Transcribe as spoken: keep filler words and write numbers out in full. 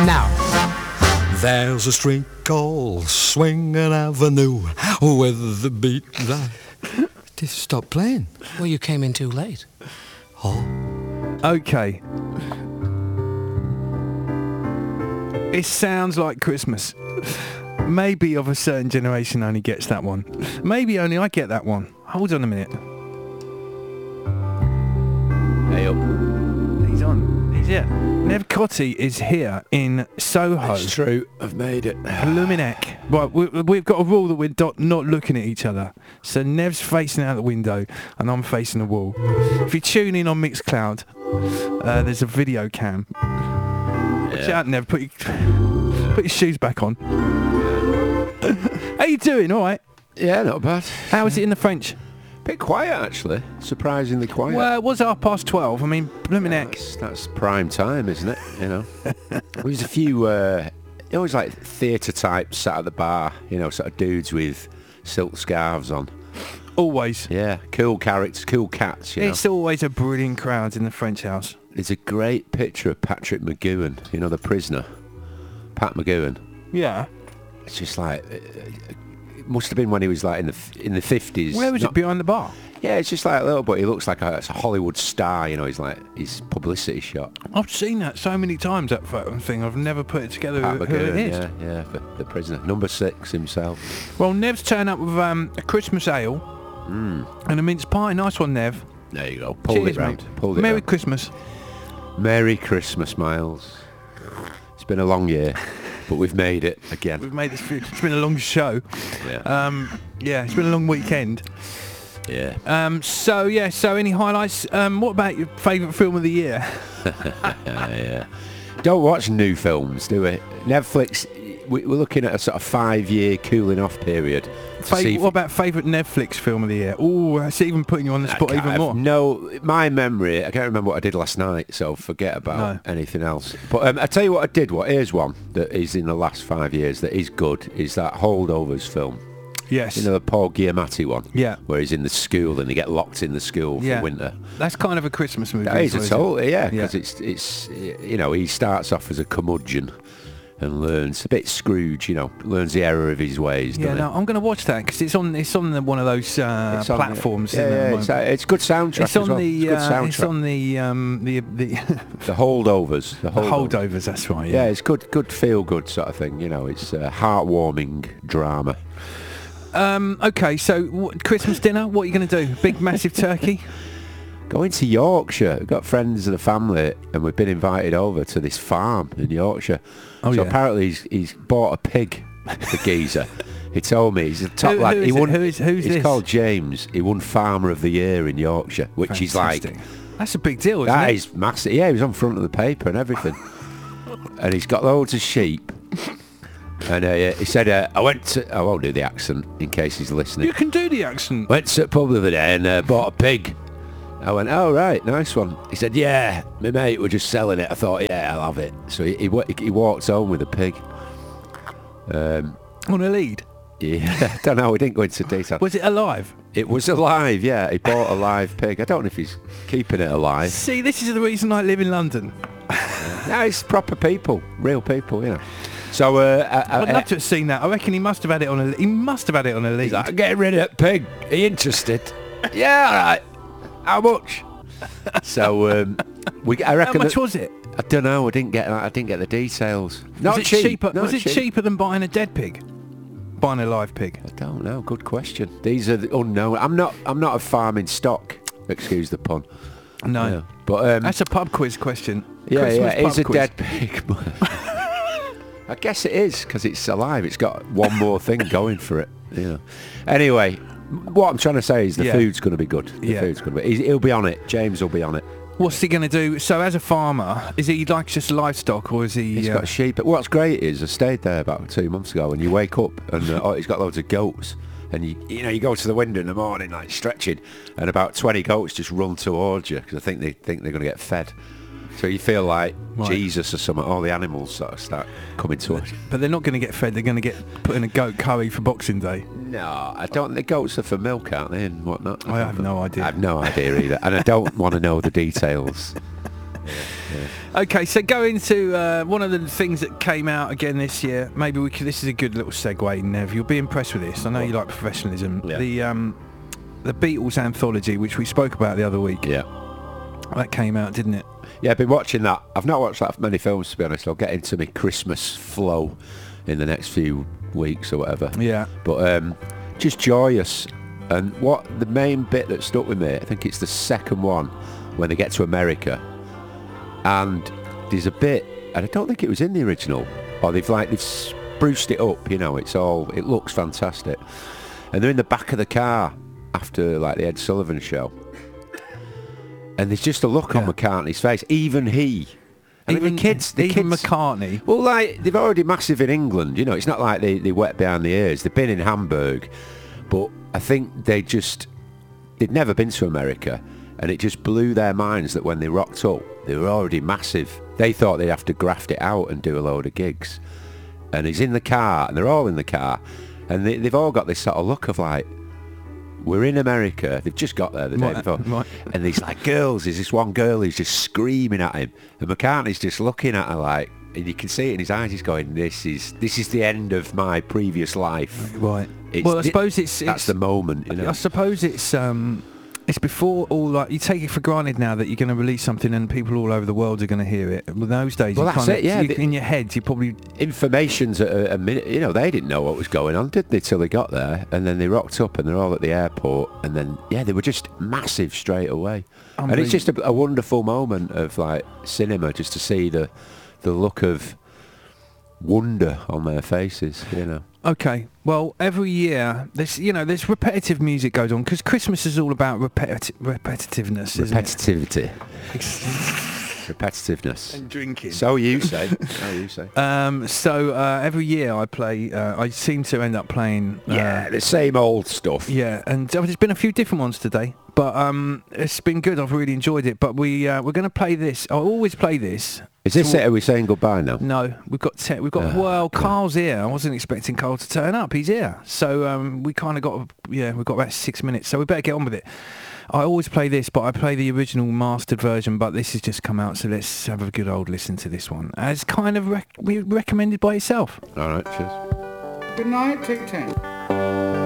Now. There's a street called Swinging Avenue with the beat that... Just stop playing. Well, you came in too late. Oh. Okay. It sounds like Christmas. Maybe of a certain generation only gets that one. Maybe only I get that one. Hold on a minute. Hey up. He's on. He's here. Nev Cotty is here in Soho. It's true. I've made it. Luminac. Right, we, we've got a rule that we're not, not looking at each other. So Nev's facing out the window and I'm facing the wall. If you tune in on Mixcloud, uh, there's a video cam. Watch Yeah. out, Nev. Put your, put your shoes back on. How you doing? All right. Yeah, not bad. How is it in the French? Bit quiet, actually. Surprisingly quiet. Well, it was half past twelve. I mean, Luminac. That's, that's prime time, isn't it? You know. There's a few, uh, always like theatre types sat at the bar, you know, sort of dudes with silk scarves on. Always. Yeah, cool characters, cool cats, you know. It's always a brilliant crowd in the French house. There's a great picture of Patrick McGowan, you know, the prisoner. Pat McGowan. Yeah. It's just like, uh, it must have been when he was like in the f- in the fifties. Where was Not- it? Behind the bar? Yeah, it's just like a little, but he looks like a, it's a Hollywood star, you know, he's like, his publicity shot. I've seen that so many times, that photo thing. I've never put it together Pat who, who it McGowan, is. yeah, yeah, the, the prisoner. Number six himself. Well, Nev's turned up with um, a Christmas ale Mm. and a mince pie. Nice one, Nev. There you go. Pulled Cheers, it round. mate. Pulled it Merry round. Christmas. Merry Christmas, Miles. It's been a long year, but we've made it again. We've made this. It's been a long show. Yeah. Um, yeah, it's been a long weekend. Yeah. Um, so yeah. So any highlights? Um, what about your favourite film of the year? uh, yeah. Don't watch new films, do we? Netflix. we- We're looking at a sort of five-year cooling off period. to Fa- see if- what about favourite Netflix film of the year? Oh, that's even putting you on the I spot can't- even I've more. No, my memory, I can't remember what I did last night, so forget about No. anything else. But um, I tell you what I did, what here's one that is in the last five years that is good, is that Holdovers film. Yes. You know, the Paul Giamatti one? Yeah. Where he's in the school and they get locked in the school for Yeah. winter. That's kind of a Christmas movie. That is as well, a isn't it? total, yeah, because Yeah. it's, it's, you know, he starts off as a curmudgeon and learns, a bit Scrooge, you know, learns the error of his ways, Yeah, doesn't no, I'm going to watch that because it's on it's on the, one of those uh, It's on the- platforms. Yeah, isn't it, at yeah, the it's, moment? uh, it's good soundtrack It's as on well. the it's good uh, it's soundtrack. on the um the the, The Holdovers. The the Holdovers. holdovers. That's right. Yeah, Yeah. it's good, good feel good sort of thing. You know, it's uh, heartwarming drama. Um. Okay. So what, Christmas dinner. What are you going to do? Big massive turkey. Going to Yorkshire. We've got friends of the family, and we've been invited over to this farm in Yorkshire. Oh, so yeah. apparently he's he's bought a pig. The geezer. He told me he's a top Who- lad. who he is it? won. Who is- who's he's this? called James. He won Farmer of the Year in Yorkshire, which is like Fantastic. That's a big deal, isn't that it? is massive. Yeah, he was on front of the paper and everything, and he's got loads of sheep. And uh, he said, uh, I went to, I won't do the accent in case he's listening. You can do the accent. Went to the pub the other day and uh, bought a pig. I went, oh, right, nice one. He said, yeah, my mate were just selling it. I thought, yeah, I'll have it. So he, he, wa- he walked home with a pig. Um, On a lead. yeah, I don't know, we didn't go into detail. Was it alive? It was alive, yeah. He bought a live pig. I don't know if he's keeping it alive. See, this is the reason I live in London. No, it's proper people, real people, you know. So, uh, I, I'd I, love to have seen that. I reckon he must have had it on a. He must have had it on a lead. he's like, get rid of that pig. Are you interested? Yeah, all right. How much? So, um, we. I How reckon. much that- was it? I don't know. I didn't get. I didn't get the details. Not was it cheap. cheaper? not Was it cheap. cheaper than buying a dead pig? Buying a live pig? I don't know. Good question. These are the unknown. I'm not. I'm not a farming stock. Excuse the pun. No. Yeah. But um, That's a pub quiz question. yeah, Christmas yeah. It's pub a quiz. dead pig. I guess it is because it's alive. It's got one more thing going for it. You know. Anyway, what I'm trying to say is the Yeah. food's going to be good. The Yeah. food's going to be. He's, he'll be on it. James will be on it. What's he going to do? So as a farmer, is he like just livestock or is he... He's uh, got sheep. What's great is I stayed there about two months ago, and you wake up and uh, oh, he's got loads of goats, and you you know you go to the window in the morning like stretching, and about twenty goats just run towards you because I think they think they're going to get fed. So you feel like Right. Jesus or something. All the animals sort of start coming towards you. But they're not going to get fed. They're going to get put in a goat curry for Boxing Day. No, I don't. The goats are for milk, aren't they, and whatnot? I have no idea. I have no idea either, and I don't want to know the details. Okay, so go into uh, one of the things that came out again this year. Maybe we could, this is a good little segue, Nev. You'll be impressed with this. I know you like professionalism. Yeah. The um, the Beatles anthology, which we spoke about the other week. Yeah. That came out, didn't it? Yeah, I've been watching that. I've not watched that many films, to be honest. I'll get into my Christmas flow in the next few weeks or whatever. Yeah. But um, just joyous. And what the main bit that stuck with me, I think it's the second one, when they get to America. And there's a bit, and I don't think it was in the original, or they've like, they've spruced it up, you know, it's all, it looks fantastic. And they're in the back of the car after like the Ed Sullivan show. And there's just a look Yeah. on McCartney's face. Even he. I mean, Even the kids, the even kids, McCartney. well, like, they've already massive in England, you know, it's not like they, they wet behind the ears. They've been in Hamburg, but I think they just, they'd never been to America, and it just blew their minds that when they rocked up, they were already massive. They thought they'd have to graft it out and do a load of gigs. And he's in the car, and they're all in the car, and they, they've all got this sort of look of like, we're in America. They've just got there the day Right, before. right. And these like girls, there's this one girl who's just screaming at him. And McCartney's just looking at her like, and you can see it in his eyes, he's going, this is this is the end of my previous life. Right. It's well, I thi- suppose it's... That's it's the moment, you know. I suppose it's um, it's before all like you take it for granted now that you're going to release something and people all over the world are going to hear it. Well, those days, Well, you that's kind it, yeah, of, you, the- in your head, you probably Information's at a, a minute, you know, they didn't know what was going on, did they, till they got there? And then they rocked up and they're all at the airport, and then, yeah, they were just massive straight away. And it's just a, a wonderful moment of, like, cinema, just to see the the look of wonder on their faces, you know. Okay, well, every year, this you know, this repetitive music goes on because Christmas is all about repeti- repetitiveness, isn't Repetitivity. it? Repetitiveness. And drinking. So you say. So you say. Um, so uh, every year I play. Uh, I seem to end up playing. Uh, Yeah, the same old stuff. Yeah, and there's been a few different ones today, but um, it's been good. I've really enjoyed it. But we uh, we're going to play this. I always play this. Is this So- it? Are we saying goodbye now? No, we've got te- we've got. Oh, well, God. Carl's here. I wasn't expecting Carl to turn up. He's here, so um, we kind of got. Yeah, we've got about six minutes, so we better get on with it. I always play this, but I play the original mastered version. But this has just come out, so let's have a good old listen to this one, as kind of rec- we recommended by itself. All right, cheers. Good night, take ten.